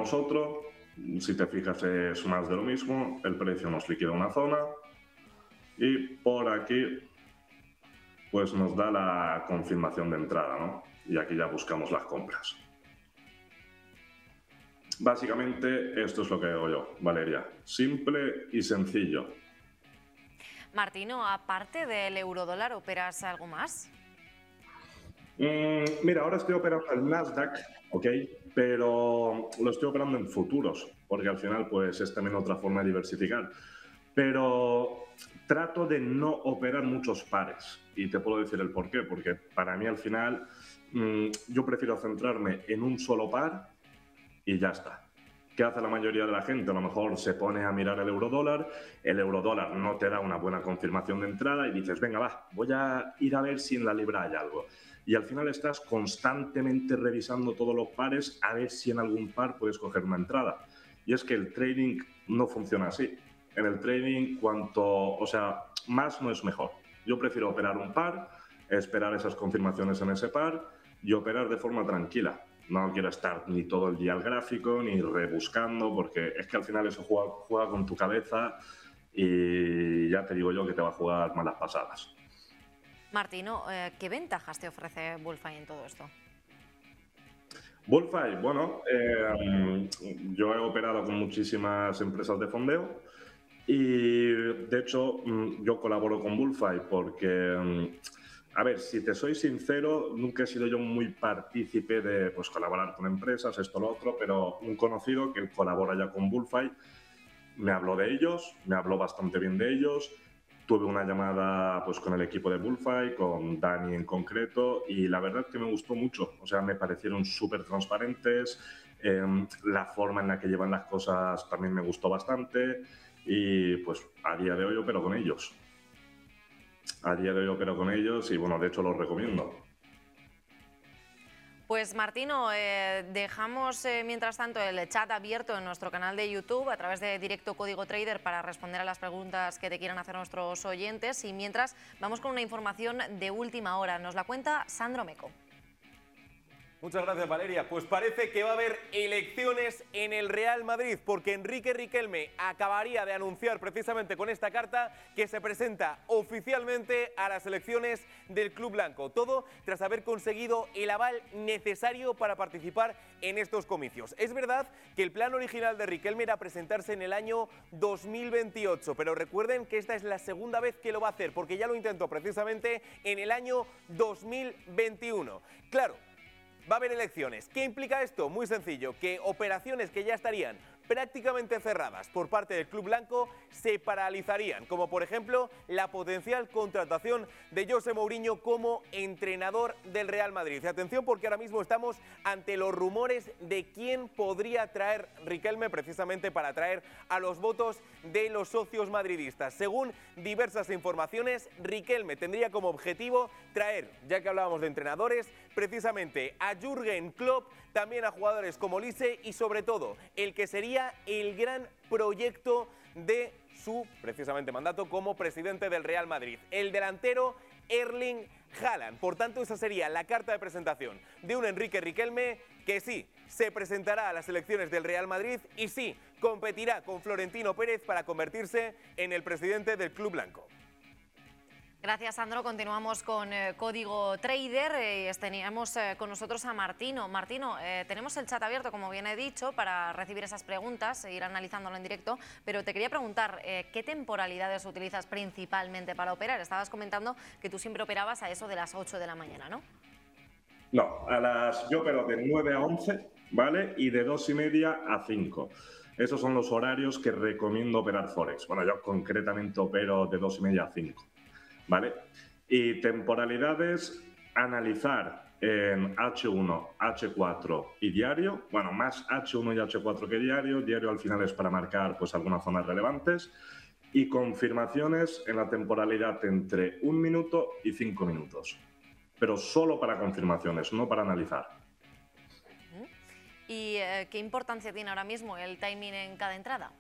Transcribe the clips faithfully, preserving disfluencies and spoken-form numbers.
tenemos otro, si te fijas es más de lo mismo, el precio nos liquida una zona y por aquí pues nos da la confirmación de entrada, ¿no? Y aquí ya buscamos las compras. Básicamente esto es lo que hago yo, Valeria, simple y sencillo. Martino, aparte del eurodólar, ¿operas algo más? Mm, mira, ahora estoy operando el Nasdaq, ¿ok? Pero lo estoy operando en futuros, porque al final pues es también otra forma de diversificar. Pero trato de no operar muchos pares y te puedo decir el por qué, porque para mí al final mmm, yo prefiero centrarme en un solo par y ya está. ¿Qué hace la mayoría de la gente? A lo mejor se pone a mirar el eurodólar, el eurodólar no te da una buena confirmación de entrada y dices, venga, va, voy a ir a ver si en la libra hay algo. Y al final estás constantemente revisando todos los pares a ver si en algún par puedes coger una entrada. Y es que el trading no funciona así. En el trading, cuanto, o sea, más no es mejor. Yo prefiero operar un par, esperar esas confirmaciones en ese par y operar de forma tranquila. No quiero estar ni todo el día al gráfico, ni rebuscando, porque es que al final eso juega, juega con tu cabeza y ya te digo yo que te va a jugar malas pasadas. Martino, eh, ¿qué ventajas te ofrece Bullfy en todo esto? Bullfy, bueno, eh, yo he operado con muchísimas empresas de fondeo y de hecho yo colaboro con Bullfy porque... A ver, si te soy sincero, nunca he sido yo muy partícipe de pues, colaborar con empresas, esto, lo otro, pero un conocido que colabora ya con Bullfy me habló de ellos, me habló bastante bien de ellos. Tuve una llamada pues, con el equipo de Bullfy, con Dani en concreto, y la verdad que me gustó mucho. O sea, me parecieron súper transparentes, eh, la forma en la que llevan las cosas también me gustó bastante, y pues a día de hoy opero con ellos. A día de hoy opero con ellos y, bueno, de hecho los recomiendo. Pues Martino, eh, dejamos eh, mientras tanto el chat abierto en nuestro canal de YouTube a través de Directo Código Trader para responder a las preguntas que te quieran hacer nuestros oyentes y mientras vamos con una información de última hora. Nos la cuenta Sandro Meco. Muchas gracias, Valeria. Pues parece que va a haber elecciones en el Real Madrid, porque Enrique Riquelme acabaría de anunciar precisamente con esta carta que se presenta oficialmente a las elecciones del Club Blanco. Todo tras haber conseguido el aval necesario para participar en estos comicios. Es verdad que el plan original de Riquelme era presentarse en el año dos mil veintiocho, pero recuerden que esta es la segunda vez que lo va a hacer, porque ya lo intentó precisamente en el año dos mil veintiuno. Claro, va a haber elecciones. ¿Qué implica esto? Muy sencillo, que operaciones que ya estarían prácticamente cerradas por parte del Club Blanco se paralizarían, como por ejemplo la potencial contratación de José Mourinho como entrenador del Real Madrid. Y atención, porque ahora mismo estamos ante los rumores de quién podría traer Riquelme precisamente para atraer a los votos de los socios madridistas. Según diversas informaciones, Riquelme tendría como objetivo traer, ya que hablábamos de entrenadores, precisamente a Jürgen Klopp, también a jugadores como Olise y sobre todo el que sería el gran proyecto de su precisamente mandato como presidente del Real Madrid, el delantero Erling Haaland. Por tanto, esa sería la carta de presentación de un Enrique Riquelme que sí, se presentará a las elecciones del Real Madrid y sí, competirá con Florentino Pérez para convertirse en el presidente del Club Blanco. Gracias, Sandro. Continuamos con eh, Código Trader. Eh, teníamos eh, con nosotros a Martino. Martino, eh, tenemos el chat abierto, como bien he dicho, para recibir esas preguntas e ir analizándolo en directo. Pero te quería preguntar, eh, ¿qué temporalidades utilizas principalmente para operar? Estabas comentando que tú siempre operabas a eso de las ocho de la mañana, ¿no? No, a las, yo opero de nueve a once, ¿vale? Y de dos y media a cinco. Esos son los horarios que recomiendo operar Forex. Bueno, yo concretamente opero de dos y media a cinco. ¿Vale? Y temporalidades, analizar en H uno, H cuatro y diario, bueno, más H uno y H cuatro que diario, diario al final es para marcar pues algunas zonas relevantes, y confirmaciones en la temporalidad entre un minuto y cinco minutos, pero solo para confirmaciones, no para analizar. ¿Y eh, qué importancia tiene ahora mismo el timing en cada entrada?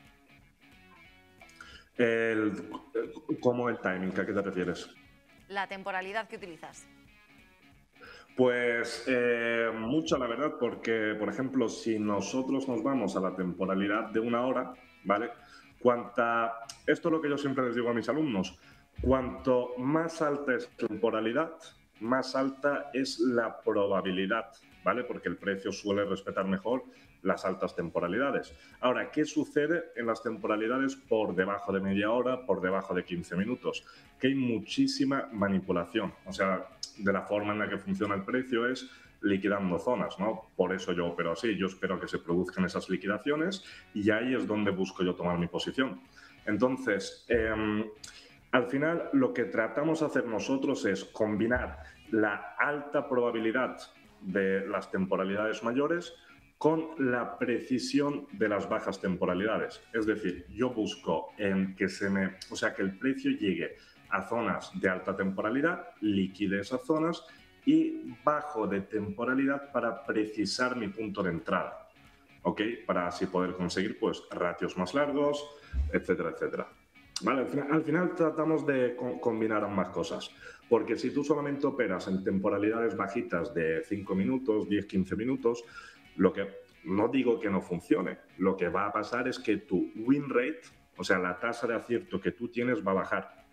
El, ¿Cómo el timing? ¿A qué te refieres? La temporalidad que utilizas. Pues eh, mucho, la verdad, porque, por ejemplo, si nosotros nos vamos a la temporalidad de una hora, ¿vale? Cuanta, esto es lo que yo siempre les digo a mis alumnos, cuanto más alta es la temporalidad, más alta es la probabilidad, ¿vale? Porque el precio suele respetar mejor las altas temporalidades. Ahora, ¿qué sucede en las temporalidades por debajo de media hora, por debajo de quince minutos? Que hay muchísima manipulación. O sea, de la forma en la que funciona el precio es liquidando zonas, ¿no? Por eso yo opero así. Yo espero que se produzcan esas liquidaciones y ahí es donde busco yo tomar mi posición. Entonces, eh, al final, lo que tratamos de hacer nosotros es combinar la alta probabilidad de las temporalidades mayores con la precisión de las bajas temporalidades. Es decir, yo busco en que se me, o sea, que el precio llegue a zonas de alta temporalidad, liquide esas zonas y bajo de temporalidad para precisar mi punto de entrada, ¿ok? Para así poder conseguir pues ratios más largos, etcétera, etcétera. Vale, al final, al final tratamos de co combinar ambas cosas, porque si tú solamente operas en temporalidades bajitas de cinco minutos, diez, quince minutos, lo que no digo que no funcione, lo que va a pasar es que tu win rate, o sea, la tasa de acierto que tú tienes va a bajar.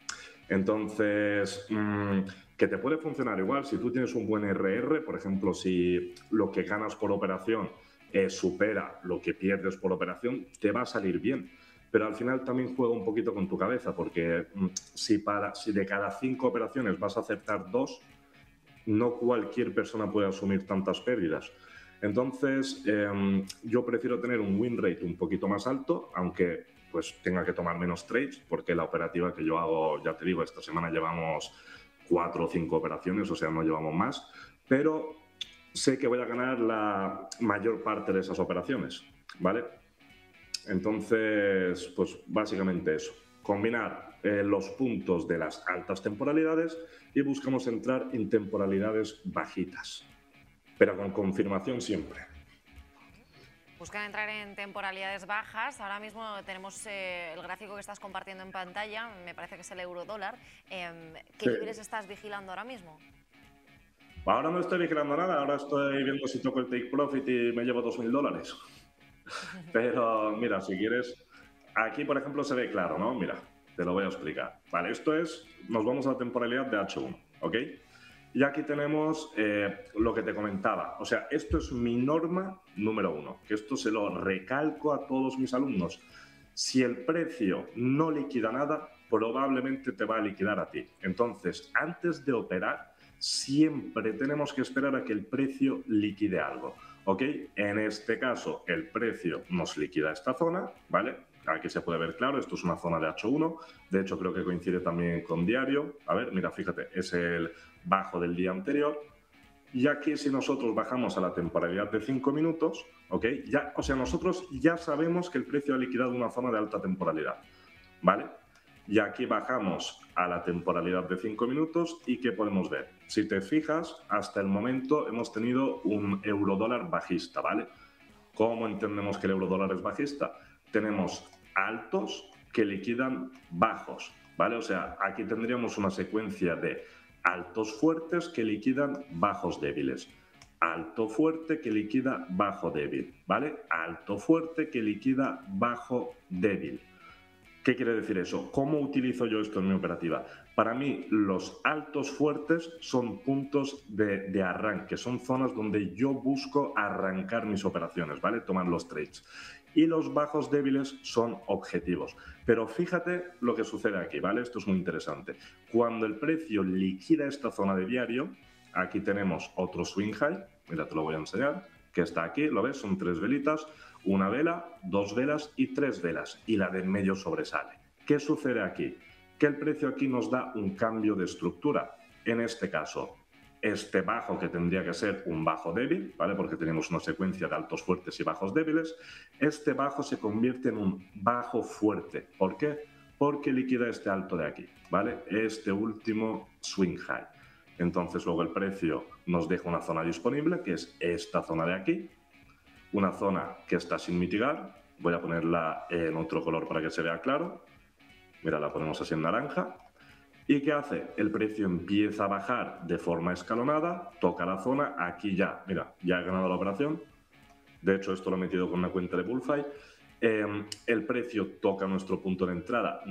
Entonces, mmm, que te puede funcionar igual si tú tienes un buen R R, por ejemplo, si lo que ganas por operación eh, supera lo que pierdes por operación, te va a salir bien. Pero al final también juega un poquito con tu cabeza, porque mmm, si, para, si de cada cinco operaciones vas a aceptar dos, no cualquier persona puede asumir tantas pérdidas. Entonces, eh, yo prefiero tener un win rate un poquito más alto, aunque pues tenga que tomar menos trades, porque la operativa que yo hago, ya te digo, esta semana llevamos cuatro o cinco operaciones, o sea, no llevamos más, pero sé que voy a ganar la mayor parte de esas operaciones, ¿vale? Entonces, pues básicamente eso, combinar eh, los puntos de las altas temporalidades y buscamos entrar en temporalidades bajitas, pero con confirmación siempre. Buscan entrar en temporalidades bajas. Ahora mismo tenemos eh, el gráfico que estás compartiendo en pantalla, me parece que es el euro-dólar. Eh, ¿Qué sí. niveles estás vigilando ahora mismo? Ahora no estoy vigilando nada, ahora estoy viendo si toco el take profit y me llevo dos mil dólares. Pero mira, si quieres, aquí por ejemplo se ve claro, ¿no? Mira, te lo voy a explicar. Vale, esto es, nos vamos a la temporalidad de hache uno, ¿ok? Y aquí tenemos eh, lo que te comentaba. O sea, esto es mi norma número uno, que esto se lo recalco a todos mis alumnos. Si el precio no liquida nada, probablemente te va a liquidar a ti. Entonces, antes de operar, siempre tenemos que esperar a que el precio liquide algo, ¿ok? En este caso, el precio nos liquida esta zona, ¿vale? Aquí se puede ver claro, esto es una zona de hache uno, de hecho creo que coincide también con diario. A ver, mira, fíjate, es el bajo del día anterior. Y aquí si nosotros bajamos a la temporalidad de cinco minutos, ¿ok? Ya, o sea, nosotros ya sabemos que el precio ha liquidado una zona de alta temporalidad, ¿vale? Y aquí bajamos a la temporalidad de cinco minutos y ¿qué podemos ver? Si te fijas, hasta el momento hemos tenido un euro-dólar bajista, ¿vale? ¿Cómo entendemos que el euro-dólar es bajista? Tenemos altos que liquidan bajos, ¿vale? O sea, aquí tendríamos una secuencia de altos fuertes que liquidan bajos débiles, alto fuerte que liquida bajo débil, ¿vale? Alto fuerte que liquida bajo débil. ¿Qué quiere decir eso? ¿Cómo utilizo yo esto en mi operativa? Para mí, los altos fuertes son puntos de, de arranque, son zonas donde yo busco arrancar mis operaciones, ¿vale? Tomar los trades. Y los bajos débiles son objetivos. Pero fíjate lo que sucede aquí, ¿vale? Esto es muy interesante. Cuando el precio liquida esta zona de diario, aquí tenemos otro swing high, mira, te lo voy a enseñar, que está aquí, ¿lo ves? Son tres velitas, una vela, dos velas y tres velas, y la de en medio sobresale. ¿Qué sucede aquí? Que el precio aquí nos da un cambio de estructura. En este caso, este bajo que tendría que ser un bajo débil, ¿vale? Porque tenemos una secuencia de altos fuertes y bajos débiles, este bajo se convierte en un bajo fuerte. ¿Por qué? Porque liquida este alto de aquí, ¿vale? Este último swing high. Entonces luego el precio nos deja una zona disponible, que es esta zona de aquí, una zona que está sin mitigar. Voy a ponerla en otro color para que se vea claro. Mira, la ponemos así en naranja. ¿Y qué hace? El precio empieza a bajar de forma escalonada, toca la zona, aquí ya, mira, ya ha ganado la operación. De hecho, esto lo he metido con una cuenta de Bullfy. Eh, el precio toca nuestro punto de entrada.